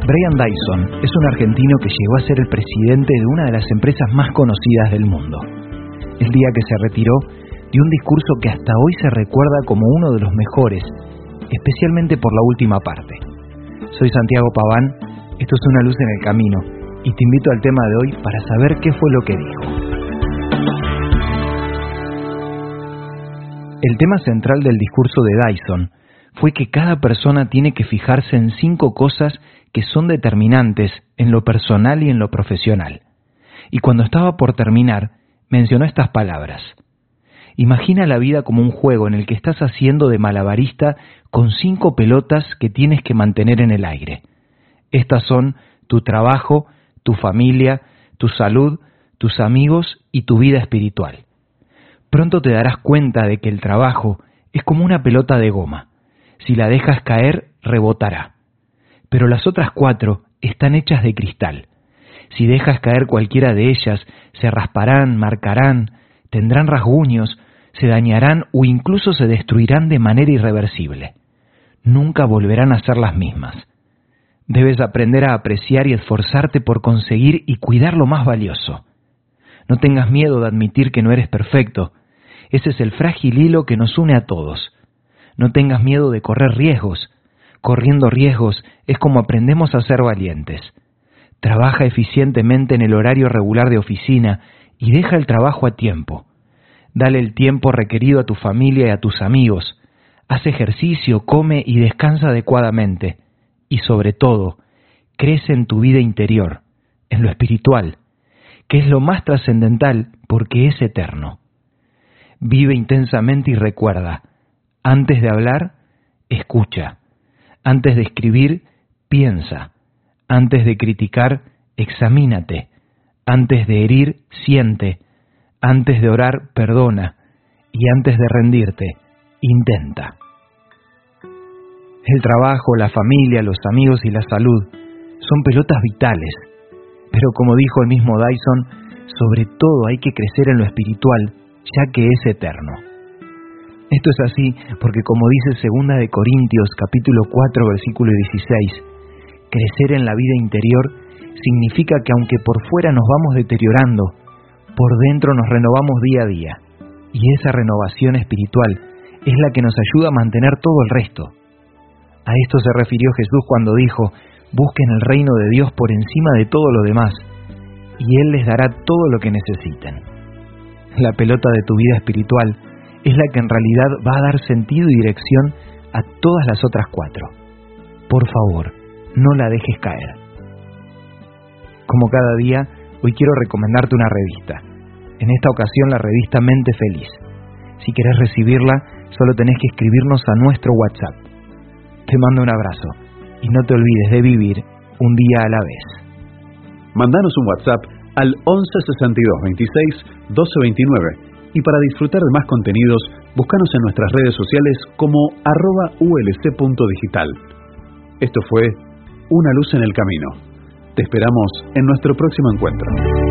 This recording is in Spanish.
Brian Dyson es un argentino que llegó a ser el presidente de una de las empresas más conocidas del mundo. El día que se retiró, dio un discurso que hasta hoy se recuerda como uno de los mejores, especialmente por la última parte. Soy Santiago Paván, esto es Una luz en el camino, y te invito al tema de hoy para saber qué fue lo que dijo. El tema central del discurso de Dyson fue que cada persona tiene que fijarse en 5 cosas que son determinantes en lo personal y en lo profesional. Y cuando estaba por terminar, mencionó estas palabras. Imagina la vida como un juego en el que estás haciendo de malabarista con 5 pelotas que tienes que mantener en el aire. Estas son tu trabajo, tu familia, tu salud, tus amigos y tu vida espiritual. Pronto te darás cuenta de que el trabajo es como una pelota de goma. Si la dejas caer, rebotará. Pero las otras 4 están hechas de cristal. Si dejas caer cualquiera de ellas, se rasparán, marcarán, tendrán rasguños, se dañarán o incluso se destruirán de manera irreversible. Nunca volverán a ser las mismas. Debes aprender a apreciar y esforzarte por conseguir y cuidar lo más valioso. No tengas miedo de admitir que no eres perfecto. Ese es el frágil hilo que nos une a todos. No tengas miedo de correr riesgos. Corriendo riesgos es como aprendemos a ser valientes. Trabaja eficientemente en el horario regular de oficina y deja el trabajo a tiempo. Dale el tiempo requerido a tu familia y a tus amigos. Haz ejercicio, come y descansa adecuadamente. Y sobre todo, crece en tu vida interior, en lo espiritual, que es lo más trascendental porque es eterno. Vive intensamente y recuerda, antes de hablar, escucha. Antes de escribir, piensa. Antes de criticar, examínate. Antes de herir, siente. Antes de orar, perdona. Y antes de rendirte, intenta. El trabajo, la familia, los amigos y la salud son pelotas vitales. Pero como dijo el mismo Dyson, sobre todo hay que crecer en lo espiritual, ya que es eterno. Esto es así porque, como dice 2 de Corintios, capítulo 4, versículo 16, crecer en la vida interior significa que aunque por fuera nos vamos deteriorando, por dentro nos renovamos día a día. Y esa renovación espiritual es la que nos ayuda a mantener todo el resto. A esto se refirió Jesús cuando dijo, busquen el reino de Dios por encima de todo lo demás, y Él les dará todo lo que necesiten. La pelota de tu vida espiritual es la que en realidad va a dar sentido y dirección a todas las otras 4. Por favor, no la dejes caer. Como cada día, hoy quiero recomendarte una revista. En esta ocasión la revista Mente Feliz. Si querés recibirla, solo tenés que escribirnos a nuestro WhatsApp. Te mando un abrazo y no te olvides de vivir un día a la vez. Mandanos un WhatsApp al 11 62 26 12 29 y para disfrutar de más contenidos, búscanos en nuestras redes sociales como @ulc.digital. Esto fue Una luz en el camino. Te esperamos en nuestro próximo encuentro.